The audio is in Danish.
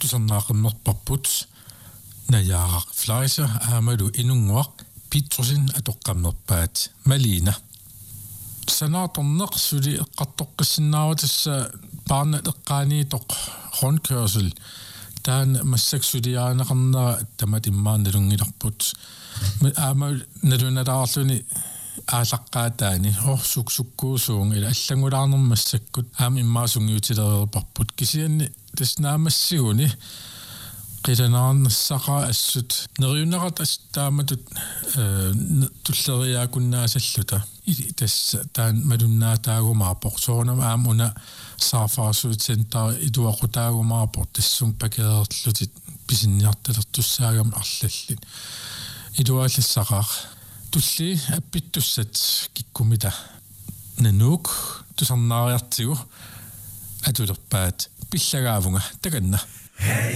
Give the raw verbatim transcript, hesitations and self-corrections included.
tusarnaaqammerparput najaaraq flaisa aamalu inunguaq pitrusin atoqqammerpaat Malina sanaatorneq suli eqqartoqqissinnaavutassa paarna eqqaaniitoq rundkørsel taan massaksuliaanaqarnera tamat immaannalungilarput aamal nalunalaarluni аалаққаатаани орсук суккуусуун ила аллагулаарнермассаккут аами иммаасунгиутилереерпарпут кисианни таснаамассигуни қиланаарнссақаа ассут нериунерат астааматут э туллериаакуннаасаллута тас таан малуннаатаагумаарпоқ соонам аамуна саафаасуутсентаа идуақутаагумаарпоқ тассун пакеерлутит писинниарталертуссаагам арлаллит идуааллассақаа tulli appittussat kikkumita nanuuk tusarnaariartigu atulerpaat pillagaavunga takanna